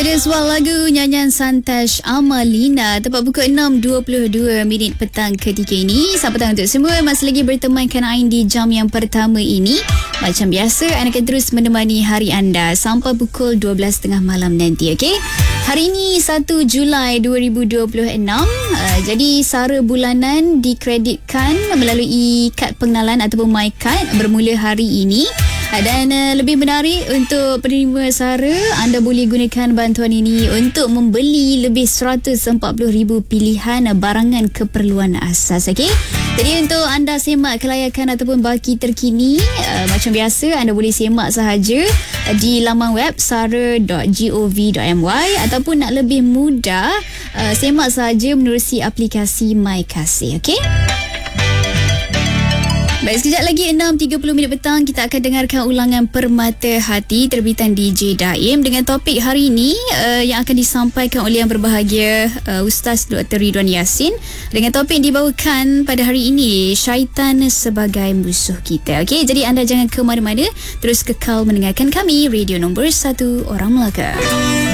Ada sebuah lagu nyanyian Santash Amalina tepat pukul 6.22 petang ketika ini. Selamat petang untuk semua. Masih lagi bertemankan Ain di jam yang pertama ini. Macam biasa, Ain akan terus menemani hari anda sampai pukul 12.30 malam nanti, okey? Hari ini 1 Julai 2026. Jadi sara bulanan dikreditkan melalui kad pengenalan ataupun MyCard bermula hari ini. Dan lebih menarik untuk penerima sara, anda boleh gunakan bantuan ini untuk membeli lebih 140,000 pilihan barangan keperluan asas. Okey. Jadi untuk anda semak kelayakan ataupun baki terkini, macam biasa anda boleh semak sahaja di laman web sara.gov.my ataupun nak lebih mudah, semak sahaja menerusi aplikasi MyKasih. Okey. Baik, sekejap lagi 6.30 petang kita akan dengarkan ulangan Permata Hati terbitan DJ Daim dengan topik hari ini yang akan disampaikan oleh yang berbahagia Ustaz Dr. Ridwan Yassin dengan topik yang dibawakan pada hari ini, syaitan sebagai musuh kita. Okey, jadi anda jangan ke mana-mana, terus kekal mendengarkan kami, radio nombor 1 Orang Melaka.